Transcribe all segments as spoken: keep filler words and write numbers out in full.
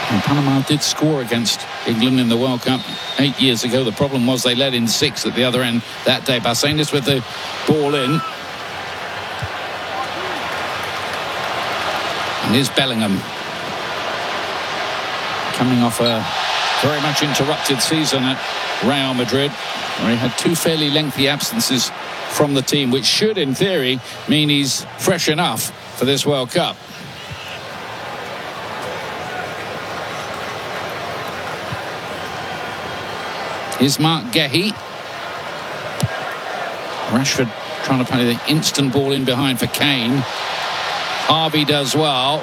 And Panama did score against England in the World Cup eight years ago. The problem was they led in six at the other end that day. Barcenas with the ball in. And here's Bellingham. Coming off a very much interrupted season at Real Madrid, where he had two fairly lengthy absences from the team, which should, in theory, mean he's fresh enough for this World Cup. Here's Mark Gehi. Rashford trying to play the instant ball in behind for Kane. Harvey does well.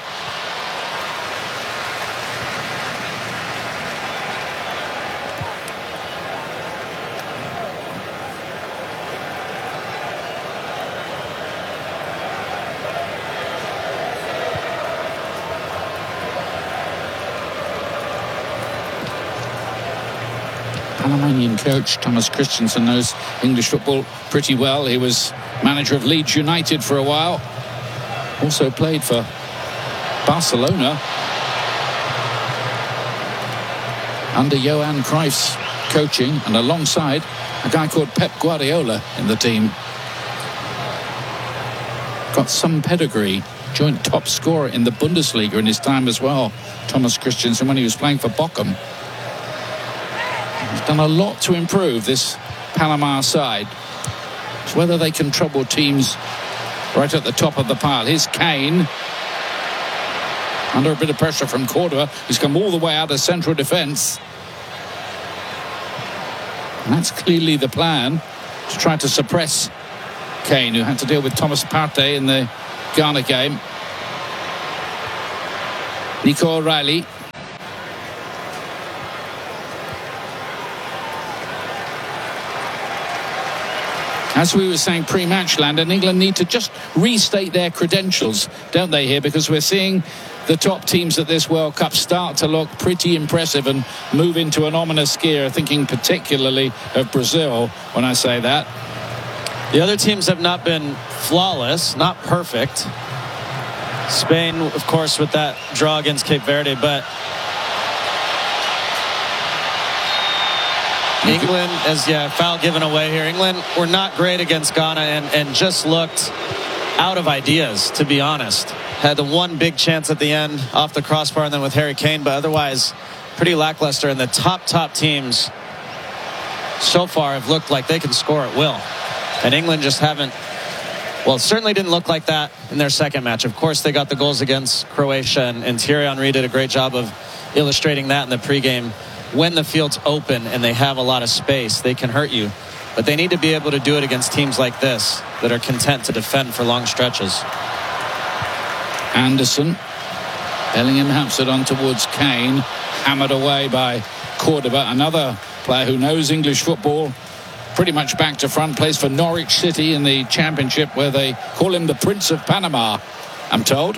Panamanian coach Thomas Christensen knows English football pretty well. He was manager of Leeds United for a while. Also played for Barcelona under Johan Cruyff's coaching, and alongside a guy called Pep Guardiola in the team. Got some pedigree. Joint top scorer in the Bundesliga in his time as well, Thomas Christensen, when he was playing for Bochum. He's done a lot to improve this Panama side. It's whether they can trouble teams right at the top of the pile. Here's Kane. Under a bit of pressure from Cordova, who's come all the way out of central defence. And that's clearly the plan, to try to suppress Kane, who had to deal with Thomas Partey in the Ghana game. Nico O'Reilly. As we were saying pre-match, Landon, England need to just restate their credentials, don't they, here? Because we're seeing the top teams at this World Cup start to look pretty impressive and move into an ominous gear, thinking particularly of Brazil when I say that. The other teams have not been flawless, not perfect. Spain, of course, with that draw against Cape Verde, but England, as yeah, foul given away here. England were not great against Ghana and, and just looked out of ideas, to be honest. Had the one big chance at the end off the crossbar and then with Harry Kane, but otherwise pretty lackluster. And the top, top teams so far have looked like they can score at will. And England just haven't, well, it certainly didn't look like that in their second match. Of course, they got the goals against Croatia, and, and Thierry Henry did a great job of illustrating that in the pregame. When the field's open and they have a lot of space, they can hurt you. But they need to be able to do it against teams like this that are content to defend for long stretches. Anderson. Bellingham helps it on towards Kane. Hammered away by Cordova. Another player who knows English football pretty much back to front. Plays for Norwich City in the Championship, where they call him the Prince of Panama, I'm told.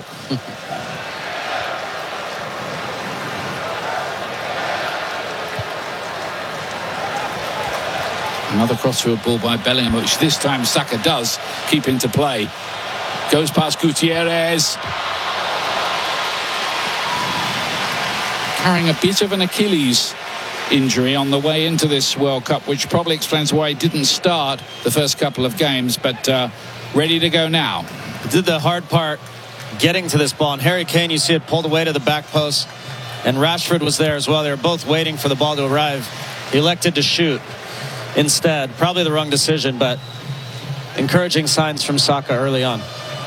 Another crossfield ball by Bellingham, which this time Saka does keep into play. Goes past Gutierrez. Carrying a bit of an Achilles injury on the way into this World Cup, which probably explains why he didn't start the first couple of games, but uh, ready to go now. Did the hard part getting to this ball. And Harry Kane, you see it pulled away to the back post. And Rashford was there as well. They were both waiting for the ball to arrive. He elected to shoot instead. Probably the wrong decision, but encouraging signs from Saka early on.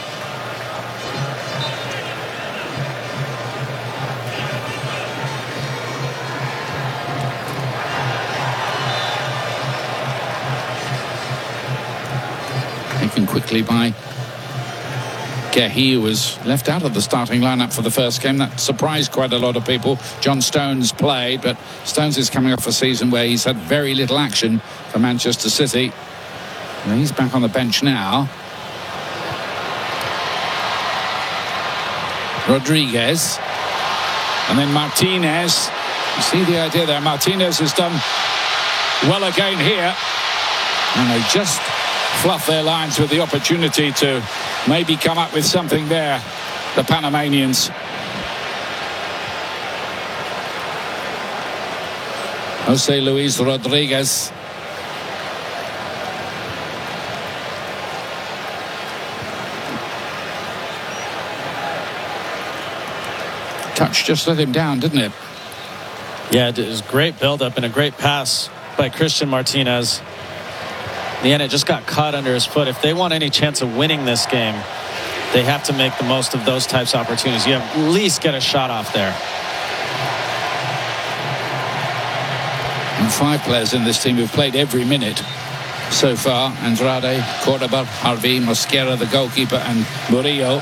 Taken quickly by Gehi, who was left out of the starting lineup for the first game. That surprised quite a lot of people. John Stones played, but Stones is coming off a season where he's had very little action for Manchester City. And he's back on the bench now. Rodriguez. And then Martinez. You see the idea there. Martinez has done well again here. And they just fluff their lines with the opportunity to maybe come up with something there, the Panamanians. Jose Luis Rodriguez. Touch just let him down, didn't it? Yeah, it was great build-up and a great pass by Christian Martinez. In the end, it just got caught under his foot. If they want any chance of winning this game, they have to make the most of those types of opportunities. You have at least get a shot off there. And five players in this team who've played every minute so far. Andrade, Cordoba, Harvey, Mosquera, the goalkeeper, and Murillo.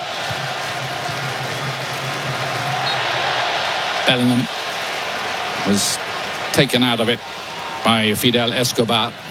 Bellingham was taken out of it by Fidel Escobar.